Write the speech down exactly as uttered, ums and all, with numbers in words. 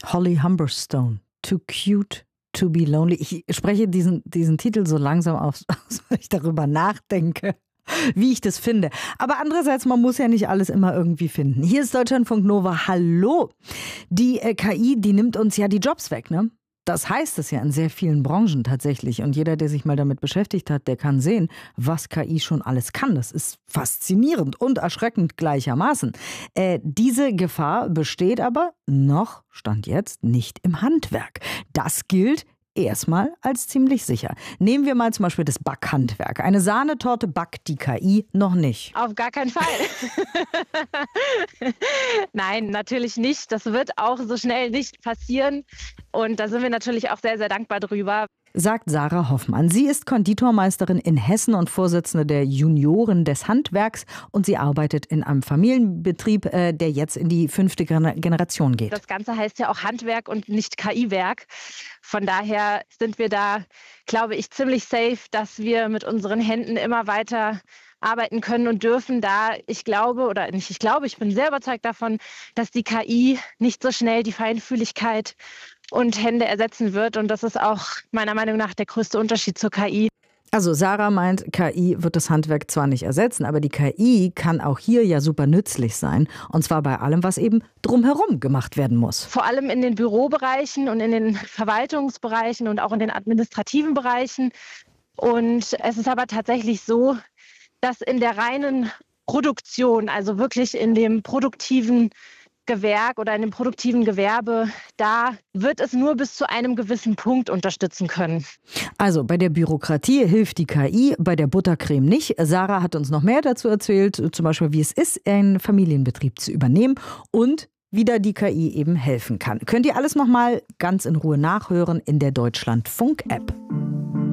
Holly Humberstone, Too Cute to be Lonely. Ich spreche diesen, diesen Titel so langsam aus, weil ich darüber nachdenke, wie ich das finde. Aber andererseits, man muss ja nicht alles immer irgendwie finden. Hier ist Deutschlandfunk Nova. Hallo. Die äh, K I, die nimmt uns ja die Jobs weg, ne? Das heißt es ja in sehr vielen Branchen tatsächlich. Und jeder, der sich mal damit beschäftigt hat, der kann sehen, was K I schon alles kann. Das ist faszinierend und erschreckend gleichermaßen. Äh, diese Gefahr besteht aber noch, Stand jetzt, nicht im Handwerk. Das gilt erstmal als ziemlich sicher. Nehmen wir mal zum Beispiel das Backhandwerk. Eine Sahnetorte backt die K I noch nicht. Auf gar keinen Fall. Nein, natürlich nicht. Das wird auch so schnell nicht passieren. Und da sind wir natürlich auch sehr, sehr dankbar drüber. Sagt Sarah Hoffmann. Sie ist Konditormeisterin in Hessen und Vorsitzende der Junioren des Handwerks. Und sie arbeitet in einem Familienbetrieb, äh, der jetzt in die fünfte Generation geht. Das Ganze heißt ja auch Handwerk und nicht K I-Werk. Von daher sind wir da, glaube ich, ziemlich safe, dass wir mit unseren Händen immer weiter arbeiten können und dürfen, da ich glaube, oder nicht ich glaube, ich bin sehr überzeugt davon, dass die K I nicht so schnell die Feinfühligkeit und Hände ersetzen wird. Und das ist auch meiner Meinung nach der größte Unterschied zur K I. Also Sarah meint, K I wird das Handwerk zwar nicht ersetzen, aber die K I kann auch hier ja super nützlich sein. Und zwar bei allem, was eben drumherum gemacht werden muss. Vor allem in den Bürobereichen und in den Verwaltungsbereichen und auch in den administrativen Bereichen. Und es ist aber tatsächlich so, dass in der reinen Produktion, also wirklich in dem produktiven Gewerk oder in dem produktiven Gewerbe, da wird es nur bis zu einem gewissen Punkt unterstützen können. Also bei der Bürokratie hilft die K I, bei der Buttercreme nicht. Sarah hat uns noch mehr dazu erzählt, zum Beispiel wie es ist, einen Familienbetrieb zu übernehmen und wie da die K I eben helfen kann. Könnt ihr alles noch mal ganz in Ruhe nachhören in der Deutschlandfunk-App.